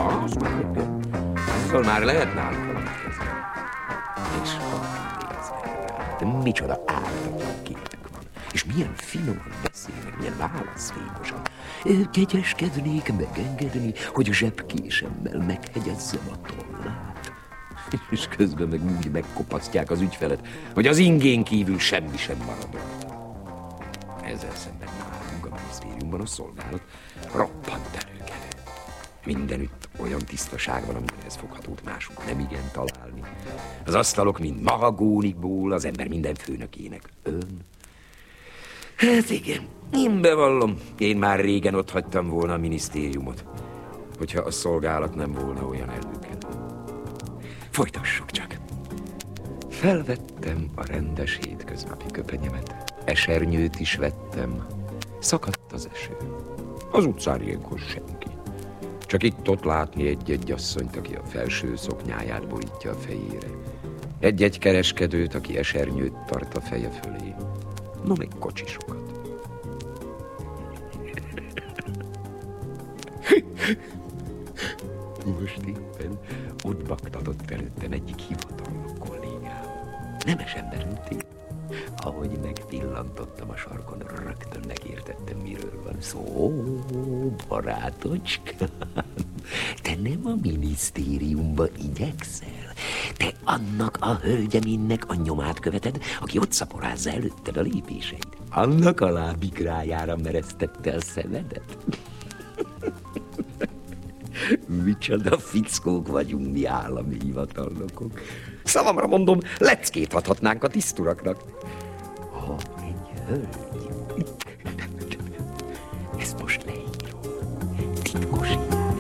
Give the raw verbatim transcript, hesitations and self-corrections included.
Az már, azzal már lehet náluk valamit kezdeni. És nézd, de micsoda ártatlan képük van. És milyen finoman beszélnek, milyen választékosan. Kegyeskednék megengedni, hogy zsebkésemmel meghegyezzem a tollát. És közben meg úgy megkopasztják az ügyfelet, hogy az ingén kívül semmi sem maradott. Ezzel szemben nálunk a minisztériumban a szolgálat roppant előkelő. Mindenütt olyan tisztaság van, amihez foghatót másunk nem igen találni. Az asztalok mind mahagónikból, az ember minden főnökének ön. Hát igen, én bevallom, én már régen ott hagytam volna a minisztériumot, hogyha a szolgálat nem volna olyan előkelő. Folytassuk csak. Felvettem a rendes hétköznapi köpenyemet, esernyőt is vettem, szakadt az eső. Az utcán ilyenkor senki. Csak itt-ott látni egy-egy asszonyt, aki a felső szoknyáját borítja a fejére. Egy-egy kereskedőt, aki esernyőt tart a feje fölé. No, még kocsisokat. Most éppen ott baktatott előttem egyik hivatalnok kollégám. Nemes ember ültél. Ahogy megpillantottam a sarkon, rögtön megértettem, miről van szó, barátocskám. Te nem a minisztériumba igyekszel. Te annak a hölgyeminnek a nyomát követed, aki ott szaporázza előtted a lépéseid. Annak a lábikrájára meresztette a szemedet. Micsoda fickók vagyunk mi állami hivatalnokok. Szavamra mondom, leckét adhatnánk a tiszturaknak. Ha egy hölgy